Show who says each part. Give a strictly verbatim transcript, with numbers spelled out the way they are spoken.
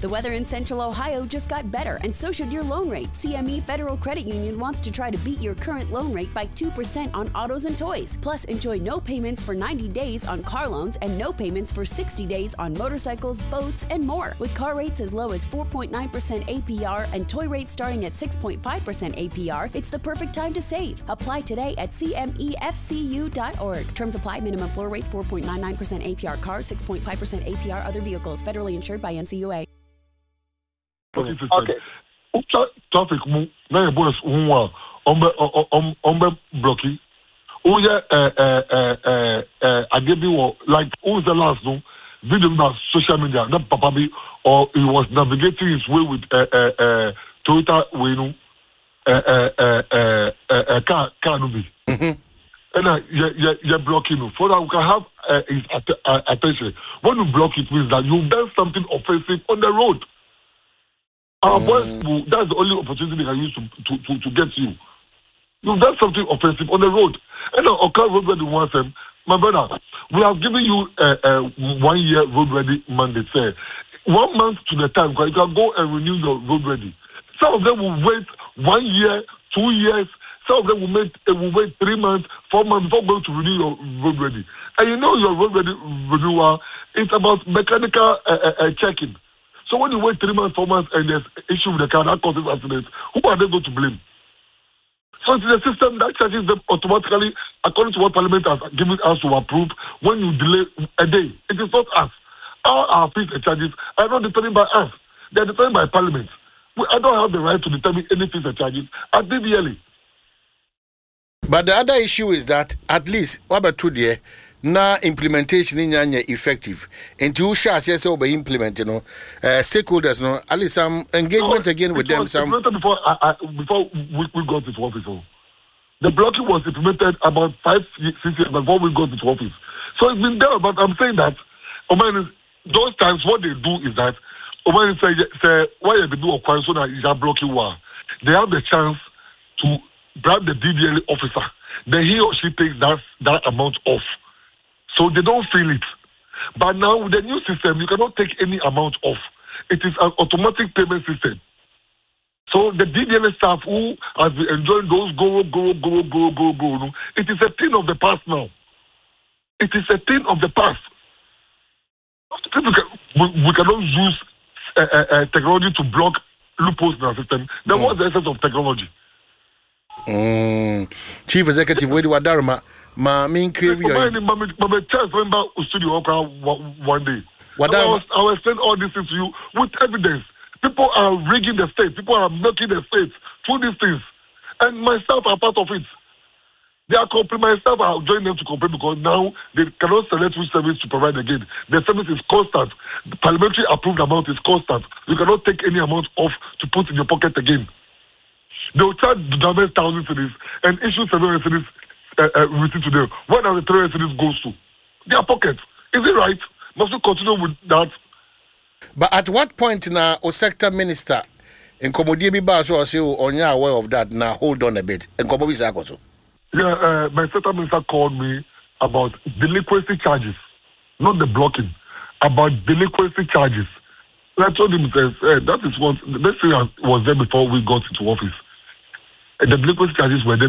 Speaker 1: The weather in Central Ohio just got better, and so should your loan rate. C M E Federal Credit Union wants to try to beat your current loan rate by two percent on autos and toys. Plus, enjoy no payments for ninety days on car loans and no payments for sixty days on motorcycles, boats, and more. With car rates as low as four point nine percent A P R and toy rates starting at six point five percent A P R, it's the perfect time to save. Apply today at C M E F C U dot org. Terms apply. Minimum floor rates four point nine nine percent A P R cars, six point five percent A P R other vehicles. Federally insured by N C U A.
Speaker 2: Okay. Traffic mu na boys unwa ombe ombe blocky. Oh yeah, eh eh eh eh agebi wo like who's the last no video on social media that papa be or he was navigating his way with eh eh eh Toyota we no eh eh eh eh eh car car no be. Mhm. And uh, you're, you're, you're blocking you. For that, we can have uh, his att- uh, attention. When you block it, means that you've done something offensive on the road. Our mm. boys, will, that's the only opportunity they can use to, to, to, to get you. You've done something offensive on the road. And uh, okay, road ready wants them. My brother, we have given you a uh, uh, one year road ready mandate. Say, one month to the time, you can go and renew your road ready. Some of them will wait one year, two years. Some of them will, make, uh, will wait three months, four months before going to renew your road ready. And you know your road ready renewal, it's about mechanical uh, uh, uh, checking. So when you wait three months, four months, and there's issue with the car that causes accidents, who are they going to blame? So it's a system that charges them automatically according to what Parliament has given us to approve when you delay a day. It is not us. All our fees and charges are not determined by us. They are determined by Parliament. We, I don't have the right to determine any fees and charges at D V L E.
Speaker 3: But the other issue is that at least what about today na implementation in Yanya effective. And you shall say so by implementing, you know, uh, stakeholders, no, at least some engagement
Speaker 2: no,
Speaker 3: again with them. Some
Speaker 2: before I, I, before we, we got into office, so the blocking was implemented about five six years before we got into office. So it's been there, but I'm saying that, Oman, those times what they do is that Oman say, say why they do a so that is a blocking war. They have the chance to bribe the D D L E officer. Then he or she takes that that amount off. So they don't feel it. But now with the new system, you cannot take any amount off. It is an automatic payment system. So the D D L A staff who has been enjoying those go, go, go, go, go, go, it is a thing of the past now. It is a thing of the past. People can, we, we cannot use uh, uh, uh, technology to block loopholes in our system. Then mm. what's the essence of technology?
Speaker 3: Mm. Chief Executive, where do you Darma? Ma mean crave your
Speaker 2: my chance remember studio one day. What I was I will explain all this things to you with evidence. People are rigging the state, people are milking the state through these things. And myself are part of it. They are complaining, myself are joining them to complain because now they cannot select which service to provide again. The service is constant. The parliamentary approved amount is constant. You cannot take any amount off to put in your pocket again. They will charge the government thousand cities and issue seven cities uh, uh, receipt to them. Where are the three cities goes to? Their pockets. Is it right? Must we continue with that?
Speaker 3: But at what point now, a sector minister in Komodi Biba so say on you aware of that now? Hold on a bit. And Komodi Sakoso.
Speaker 2: Yeah, uh, my sector minister called me about delinquency charges, not the blocking, about delinquency charges. And I told him uh, that is what this thing was there before we got into office. And the delinquency charges were there